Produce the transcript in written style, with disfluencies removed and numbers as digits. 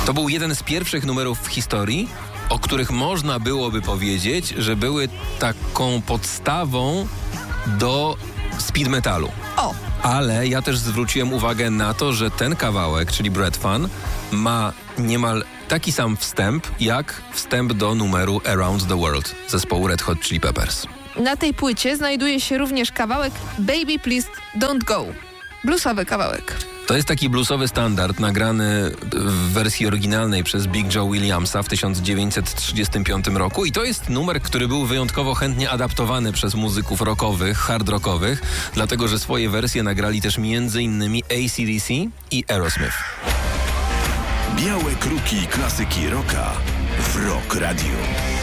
To był jeden z pierwszych numerów w historii, o których można byłoby powiedzieć, że były taką podstawą do speed metalu. O! Ale ja też zwróciłem uwagę na to, że ten kawałek, czyli Bread Fun, ma niemal taki sam wstęp, jak wstęp do numeru Around the World zespołu Red Hot Chili Peppers. Na tej płycie znajduje się również kawałek Baby Please Don't Go. Bluesowy kawałek. To jest taki bluesowy standard nagrany w wersji oryginalnej przez Big Joe Williamsa w 1935 roku i to jest numer, który był wyjątkowo chętnie adaptowany przez muzyków rockowych, hard rockowych, dlatego że swoje wersje nagrali też m.in. AC/DC i Aerosmith. Białe kruki klasyki rocka w Rock Radio.